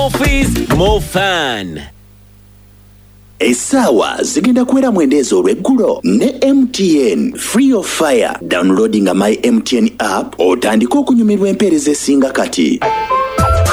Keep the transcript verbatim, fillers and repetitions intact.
More fees, more fun. Essaawa zigenda kuwera mwendezo olw'eggulo ne M T N. Free of fire. Downloading my M T N app otandika okunyumirwa empeereza esinga kati.